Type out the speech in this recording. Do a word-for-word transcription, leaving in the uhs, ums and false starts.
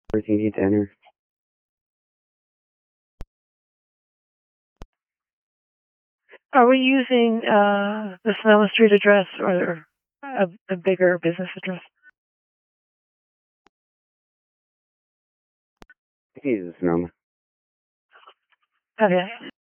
Where do you need to enter? Are we using uh, the Sonoma Street address or a, a bigger business address? I can use the Sonoma. Okay.